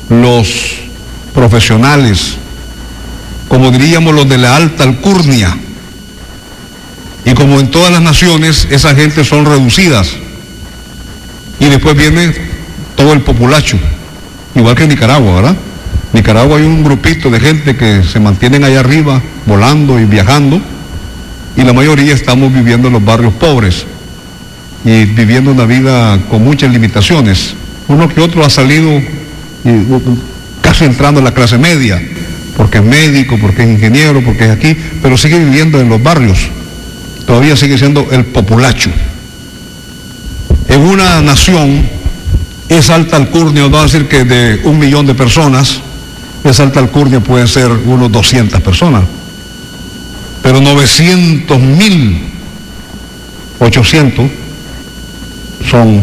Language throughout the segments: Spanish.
los profesionales, como diríamos los de la alta alcurnia. Y como en todas las naciones, esa gente son reducidas. Y después viene todo el populacho, igual que en Nicaragua, ¿verdad? En Nicaragua hay un grupito de gente que se mantienen allá arriba, volando y viajando, y la mayoría estamos viviendo en los barrios pobres y viviendo una vida con muchas limitaciones. Uno que otro ha salido casi entrando a la clase media, porque es médico, porque es ingeniero, porque es aquí, pero sigue viviendo en los barrios. Todavía sigue siendo el populacho. En una nación, esa alta alcurnia, no va a decir que de 1 millón de personas, esa alta alcurnia puede ser unos 200 personas, pero 900.000, 800 son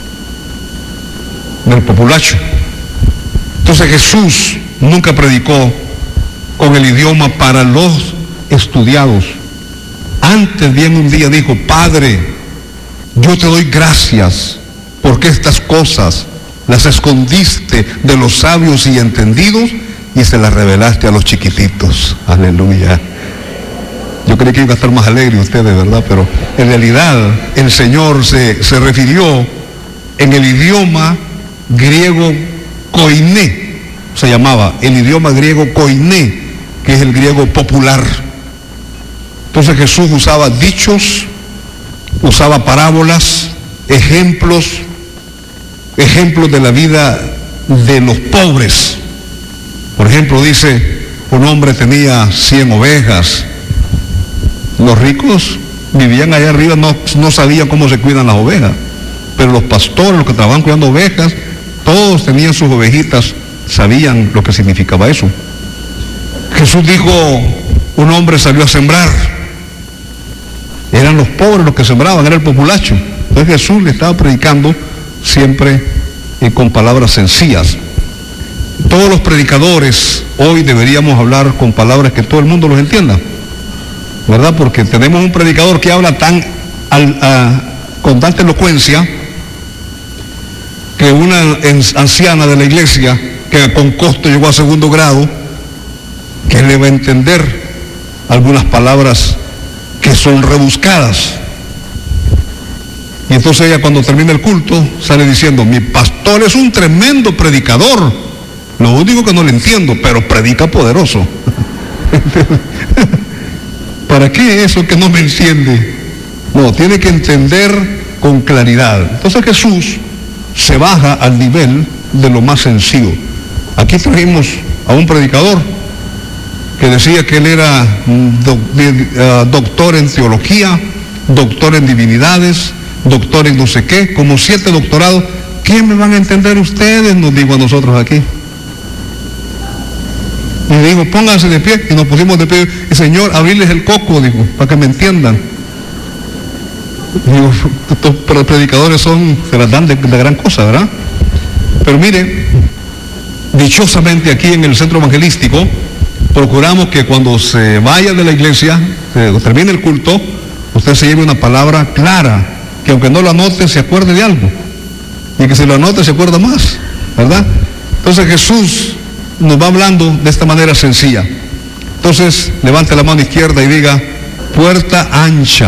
del populacho. Entonces Jesús nunca predicó con el idioma para los estudiados. Antes bien un día dijo: Padre, yo te doy gracias porque estas cosas las escondiste de los sabios y entendidos y se las revelaste a los chiquititos. Aleluya. Yo creí que iba a estar más alegre ustedes, ¿verdad? Pero en realidad el Señor se refirió en el idioma griego koiné, se llamaba el idioma griego koiné, que es el griego popular. Entonces Jesús usaba dichos, usaba parábolas, ejemplos de la vida de los pobres. Por ejemplo, dice, un hombre tenía 100 ovejas. Los ricos vivían allá arriba, no sabían cómo se cuidan las ovejas, pero los pastores, los que trabajaban cuidando ovejas, todos tenían sus ovejitas, sabían lo que significaba eso. Jesús dijo, un hombre salió a sembrar. Eran los pobres los que sembraban, era el populacho. Entonces Jesús le estaba predicando siempre con palabras sencillas. Todos los predicadores hoy deberíamos hablar con palabras que todo el mundo los entienda, ¿verdad? Porque tenemos un predicador que habla con tanta elocuencia que una anciana de la iglesia, que con costo llegó a 2º grado, que le va a entender algunas palabras que son rebuscadas. Y entonces ella, cuando termina el culto, sale diciendo: mi pastor es un tremendo predicador, lo único que no le entiendo, pero predica poderoso. ¿Para qué eso que no me entiende? No, tiene que entender con claridad. Entonces Jesús se baja al nivel de lo más sencillo. Aquí trajimos a un predicador que decía que él era doctor en teología, doctor en divinidades, doctor en no sé qué, como 7 doctorados. ¿Qué me van a entender ustedes?, nos dijo a nosotros aquí. Y dijo: pónganse de pie, y nos pusimos de pie. Y Señor, abrirles el coco, dijo, para que me entiendan. Digo, estos predicadores se las dan de gran cosa, ¿verdad? Pero mire, dichosamente aquí en el centro evangelístico, procuramos que cuando se vaya de la iglesia, termine el culto, usted se lleve una palabra clara, que aunque no lo anote, se acuerde de algo. Y que si lo anote, se acuerda más, ¿verdad? Entonces Jesús nos va hablando de esta manera sencilla. Entonces, levante la mano izquierda y diga: puerta ancha,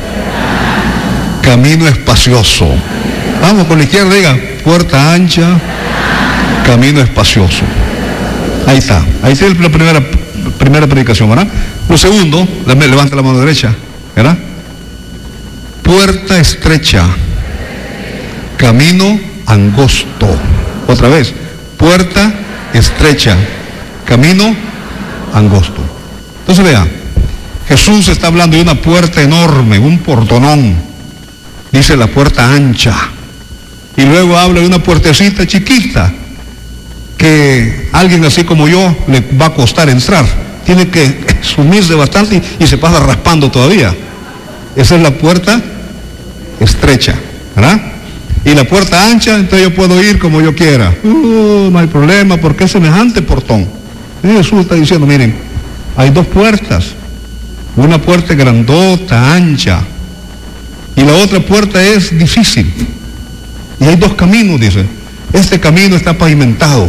camino espacioso. Vamos con la izquierda, diga: puerta ancha, camino espacioso. Ahí está. Ahí está la primera predicación, ¿verdad? Lo segundo, levante la mano derecha, ¿verdad? Puerta estrecha, camino angosto. Otra vez, puerta estrecha, camino angosto. Entonces vea, Jesús está hablando de una puerta enorme, un portonón. Dice la puerta ancha. Y luego habla de una puertecita chiquita, que alguien así como yo le va a costar entrar. Tiene que sumirse bastante y se pasa raspando todavía. Esa es la puerta estrecha, ¿verdad? Y la puerta ancha, entonces yo puedo ir como yo quiera. No hay problema, porque es semejante portón. Y Jesús está diciendo: miren, hay 2 puertas. Una puerta grandota, ancha, y la otra puerta es difícil. Y hay 2 caminos, dice. Este camino está pavimentado.